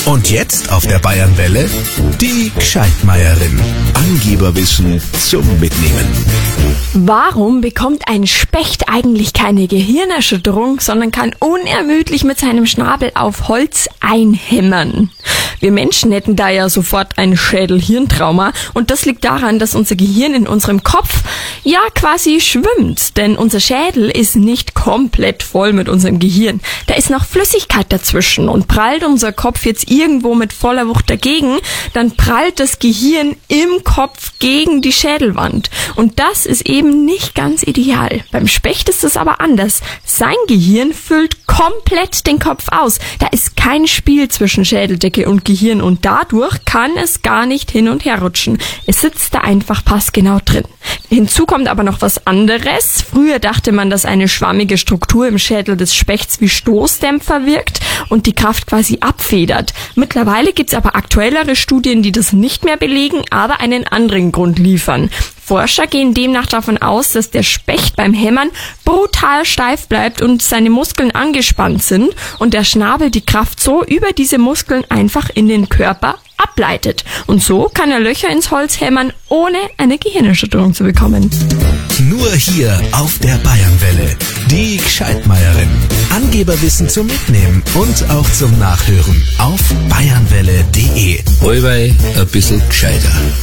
Und jetzt auf der Bayernwelle die Gscheidmeierin. Angeberwissen zum Mitnehmen. Warum bekommt ein Specht eigentlich keine Gehirnerschütterung, sondern kann unermüdlich mit seinem Schnabel auf Holz einhämmern? Wir Menschen hätten da ja sofort ein Schädel-Hirntrauma und das liegt daran, dass unser Gehirn in unserem Kopf ja quasi schwimmt, denn unser Schädel ist nicht komplett voll mit unserem Gehirn. Da ist noch Flüssigkeit dazwischen und prallt unser Kopf jetzt irgendwo mit voller Wucht dagegen, dann prallt das Gehirn im Kopf gegen die Schädelwand und das ist eben nicht ganz ideal. Beim Specht ist es aber anders. Sein Gehirn füllt komplett den Kopf aus. Da ist kein Spiel zwischen Schädeldecke und Gehirn und dadurch kann es gar nicht hin und her rutschen. Es sitzt da einfach passgenau drin. Hinzu kommt aber noch was anderes. Früher dachte man, dass eine schwammige Struktur im Schädel des Spechts wie Stoßdämpfer wirkt und die Kraft quasi abfedert. Mittlerweile gibt's aber aktuellere Studien, die das nicht mehr belegen, aber einen anderen Grund liefern. Forscher gehen demnach davon aus, dass der Specht beim Hämmern brutal steif bleibt und seine Muskeln angespannt sind und der Schnabel die Kraft so über diese Muskeln einfach in den Körper ableitet. Und so kann er Löcher ins Holz hämmern, ohne eine Gehirnerschütterung zu bekommen. Nur hier auf der Bayernwelle. Die Gscheidmeierin. Angeberwissen zum Mitnehmen und auch zum Nachhören auf bayernwelle.de. Allweil ein bisschen gescheiter.